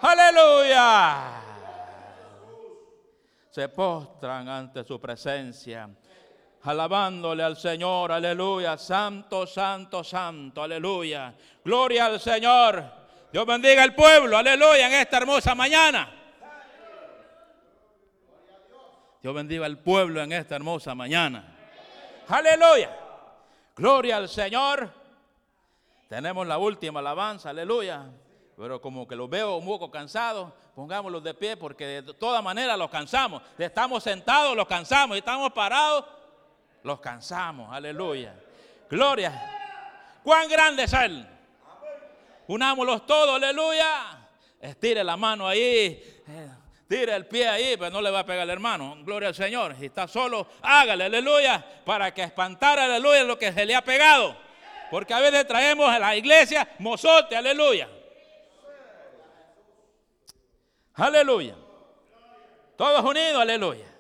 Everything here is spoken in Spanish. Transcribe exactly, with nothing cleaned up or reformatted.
Aleluya. Se postran ante su presencia, alabándole al Señor. Aleluya. Santo, santo, santo. Aleluya. Gloria al Señor. Dios bendiga al pueblo. Aleluya. En esta hermosa mañana. Dios bendiga al pueblo en esta hermosa mañana. Aleluya. Gloria al Señor. Tenemos la última alabanza. Aleluya. Pero como que los veo un poco cansados, pongámoslos de pie porque de todas maneras los cansamos. Si estamos sentados, los cansamos. Si estamos parados, los cansamos. Aleluya. Gloria. ¿Cuán grande es Él? Unámoslos todos. Aleluya. Estire la mano ahí. Tire el pie ahí, pero no le va a pegar al hermano. Gloria al Señor. Si está solo, hágale. Aleluya. Para que espantar, aleluya, lo que se le ha pegado. Porque a veces traemos a la iglesia mozote. Aleluya. Aleluya. Todos unidos, aleluya.